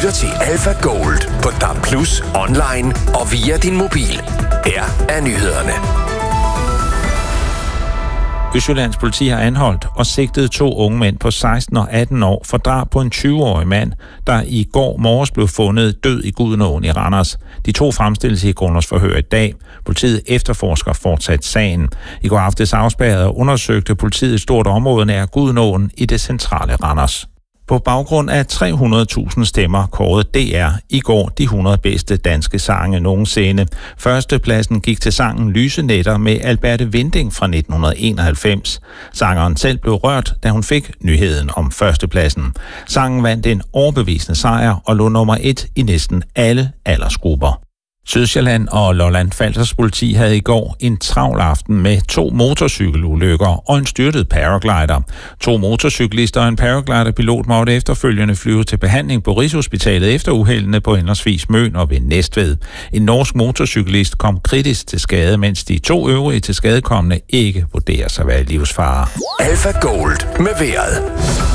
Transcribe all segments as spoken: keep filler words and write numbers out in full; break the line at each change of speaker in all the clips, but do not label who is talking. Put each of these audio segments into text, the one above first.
lytter til Alpha Gold på D A B plus, online og via din mobil. Her er nyhederne.
Østjyllands politi har anholdt og sigtet to unge mænd på seksten og atten år for drab på en tyve-årig mand, der i går morges blev fundet død i Gudenåen i Randers. De to fremstilles i grundlovsforhør i dag. Politiet efterforsker fortsat sagen. I går aftes afspærrede og undersøgte politiet et stort område nær Gudenåen i det centrale Randers. På baggrund af tre hundrede tusind stemmer kårede D R i går de hundrede bedste danske sange nogensinde. Førstepladsen gik til sangen Lyse Nætter med Alberte Winding fra nitten enoghalvfems. Sangeren selv blev rørt, da hun fik nyheden om førstepladsen. Sangen vandt en overbevisende sejr og lå nummer et i næsten alle aldersgrupper. Sydsjælland og Lolland-Falsters politi havde i går en travl aften med to motorcykelulykker og en styrtet paraglider. To motorcyklister og en paragliderpilot måtte efterfølgende flyve til behandling på Rigshospitalet efter uheldene på henholdsvis Møn og ved Næstved. En norsk motorcyklist kom kritisk til skade, mens de to øvrige til skadekomne ikke vurderes at være i livsfare.
Alpha Gold med vejret.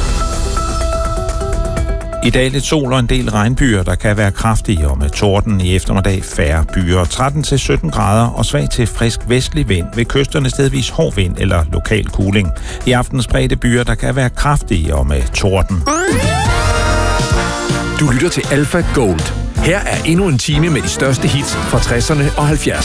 I dag lidt sol og en del regnbyer, der kan være kraftige, og med torden i eftermiddag færre byer. tretten til sytten grader og svag til frisk vestlig vind. Ved kysterne stedvis hård vind eller lokal kuling. I aften spredte byer, der kan være kraftige og med torden.
Du lytter til Alpha Gold. Her er endnu en time med de største hits fra tresserne og halvfjerdserne.